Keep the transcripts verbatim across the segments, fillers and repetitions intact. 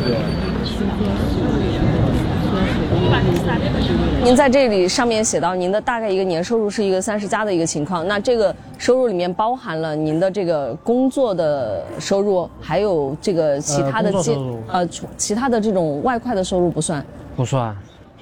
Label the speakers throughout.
Speaker 1: 您在这里上面写到您的大概一个年收入是一个三十加的一个情况，那这个收入里面包含了您的这个工作的收入，还有这个其他的接呃, 呃其他的这种外快的收入不算？
Speaker 2: 不算。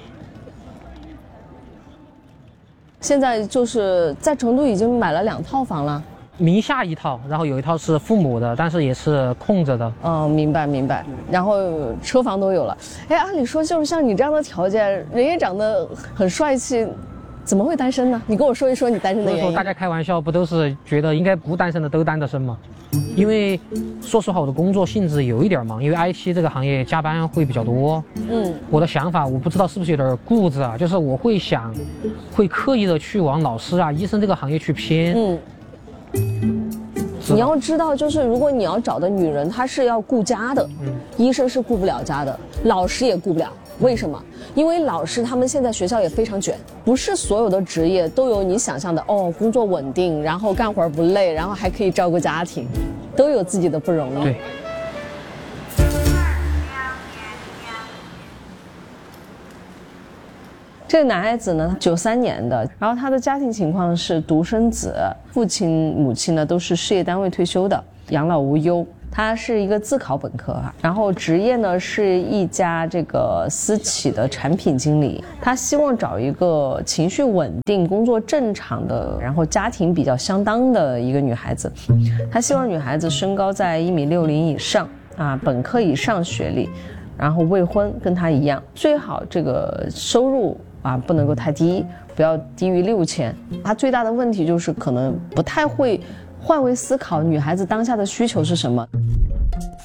Speaker 1: 现在就是在成都已经买了两套房了。
Speaker 2: 名下一套，然后有一套是父母的，但是也是空着的。
Speaker 1: 哦，明白明白。然后车房都有了。哎，按理说就是像你这样的条件，人也长得很帅气，怎么会单身呢？你跟我说一说你单身的原因。
Speaker 2: 大家开玩笑不都是觉得应该不单身的都单得身吗？因为说实话，我的工作性质有一点忙，因为 I T 这个行业加班会比较多。嗯，我的想法我不知道是不是有点固执啊，就是我会想，会刻意的去往老师啊、医生这个行业去偏。嗯。
Speaker 1: 你要知道，就是如果你要找的女人，她是要顾家的，嗯、医生是顾不了家的，老师也顾不了。为什么？因为老师他们现在学校也非常卷，不是所有的职业都有你想象的哦，工作稳定，然后干活不累，然后还可以照顾家庭，都有自己的不容易。
Speaker 2: 对。
Speaker 1: 这个男孩子呢，九三年的，然后他的家庭情况是独生子，父亲母亲呢都是事业单位退休的，养老无忧。他是一个自考本科啊，然后职业呢是一家这个私企的产品经理。他希望找一个情绪稳定、工作正常的，然后家庭比较相当的一个女孩子。他希望女孩子身高在一米六零以上啊，本科以上学历，然后未婚，跟他一样，最好这个收入啊，不能够太低，不要低于六千。他最大的问题就是可能不太会换位思考女孩子当下的需求是什么。